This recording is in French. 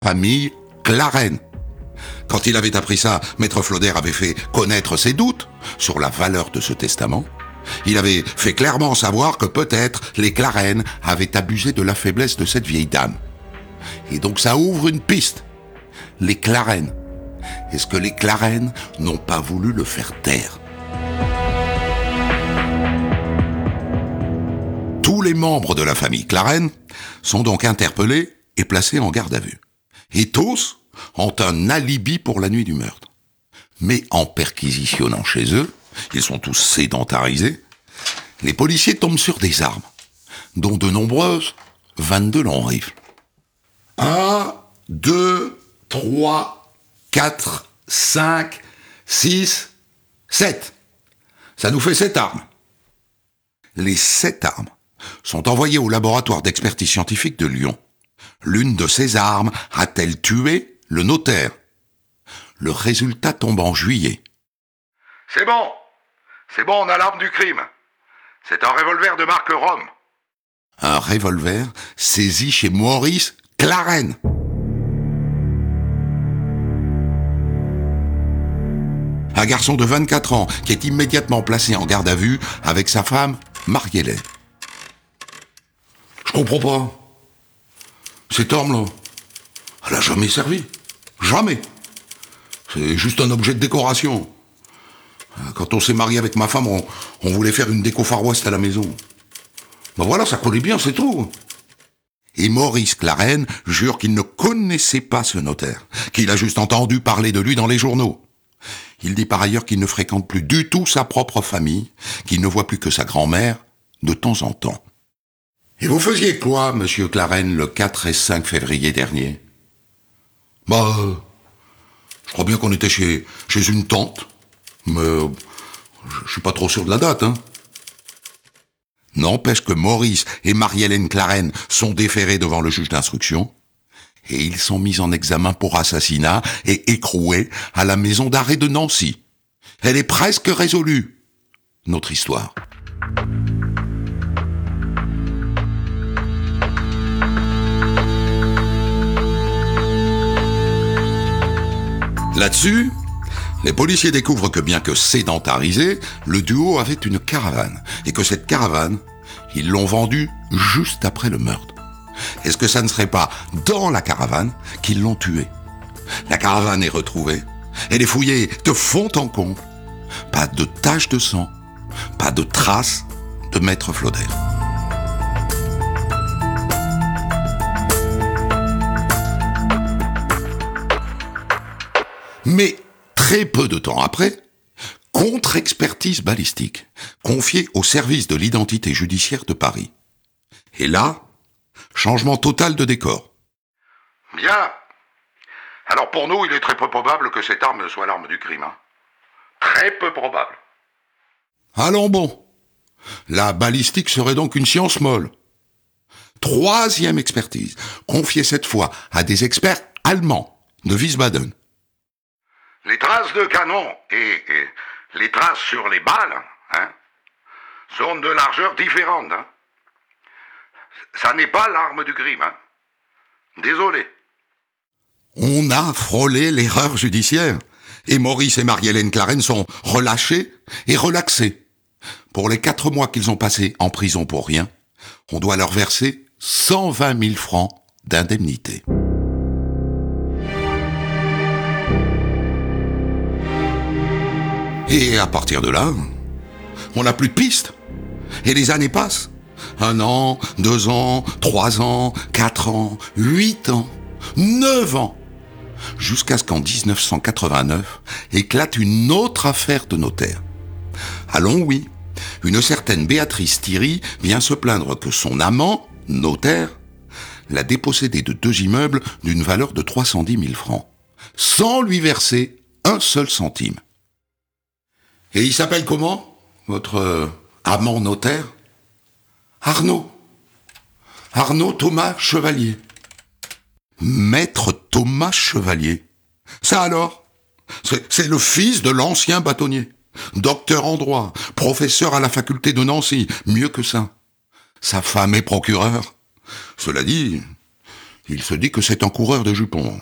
famille Clarène. Quand il avait appris ça, Maître Flauder avait fait connaître ses doutes sur la valeur de ce testament. Il avait fait clairement savoir que peut-être les Clarène avaient abusé de la faiblesse de cette vieille dame. Et donc ça ouvre une piste. Les Clarène. Est-ce que les Clarène n'ont pas voulu le faire taire ? Tous les membres de la famille Clarène sont donc interpellés et placés en garde à vue. Et tous ont un alibi pour la nuit du meurtre. Mais en perquisitionnant chez eux, ils sont tous sédentarisés, les policiers tombent sur des armes, dont de nombreuses 22 longs rifles. 1, 2, 3, 4, 5, 6, 7. Ça nous fait 7 armes. Les 7 armes sont envoyées au laboratoire d'expertise scientifique de Lyon. L'une de ces armes a-t-elle tué le notaire ? Le résultat tombe en juillet. C'est bon, on a l'arme du crime. C'est un revolver de marque Rome. Un revolver saisi chez Maurice Clarène. Un garçon de 24 ans qui est immédiatement placé en garde à vue avec sa femme, Marie-Hélène. Je comprends pas. Cette arme-là, elle a jamais servi. Jamais. C'est juste un objet de décoration. Quand on s'est marié avec ma femme, on voulait faire une déco Far West à la maison. Ben voilà, ça collait bien, c'est tout. Et Maurice Clarène jure qu'il ne connaissait pas ce notaire, qu'il a juste entendu parler de lui dans les journaux. Il dit par ailleurs qu'il ne fréquente plus du tout sa propre famille, qu'il ne voit plus que sa grand-mère de temps en temps. Et vous faisiez quoi, monsieur Clarène, le 4 et 5 février dernier ? Je crois bien qu'on était chez une tante, mais je suis pas trop sûr de la date, hein. N'empêche que Maurice et Marie-Hélène Clarène sont déférés devant le juge d'instruction, et ils sont mis en examen pour assassinat et écroués à la maison d'arrêt de Nancy. Elle est presque résolue, notre histoire. Là-dessus, les policiers découvrent que bien que sédentarisé, le duo avait une caravane, et que cette caravane, ils l'ont vendue juste après le meurtre. Est-ce que ça ne serait pas dans la caravane qu'ils l'ont tué ? La caravane est retrouvée, elle est fouillée de fond en comble. Pas de taches de sang, pas de traces de Maître Flauder. Mais très peu de temps après, contre-expertise balistique, confiée au service de l'identité judiciaire de Paris. Et là, changement total de décor. Bien. Alors pour nous, il est très peu probable que cette arme soit l'arme du crime. Hein. Très peu probable. Allons bon. La balistique serait donc une science molle. Troisième expertise, confiée cette fois à des experts allemands de Wiesbaden. Les traces de canon et les traces sur les balles sont de largeur différente. Hein. Ça n'est pas l'arme du crime. Hein. Désolé. On a frôlé l'erreur judiciaire. Et Maurice et Marie-Hélène Clarène sont relâchés et relaxés. Pour les 4 mois qu'ils ont passés en prison pour rien, on doit leur verser 120 000 francs d'indemnité. Et à partir de là, on n'a plus de pistes. Et les années passent. 1 an, 2 ans, 3 ans, 4 ans, 8 ans, 9 ans. Jusqu'à ce qu'en 1989 éclate une autre affaire de notaire. À Longwy, une certaine Béatrice Thierry vient se plaindre que son amant, notaire, l'a dépossédé de 2 immeubles d'une valeur de 310 000 francs, sans lui verser un seul centime. Et il s'appelle comment, votre amant notaire ? Arnaud Thomas Chevalier. Maître Thomas Chevalier. Ça alors ? C'est le fils de l'ancien bâtonnier. Docteur en droit, professeur à la faculté de Nancy, mieux que ça. Sa femme est procureure. Cela dit, Il se dit que c'est un coureur de jupons.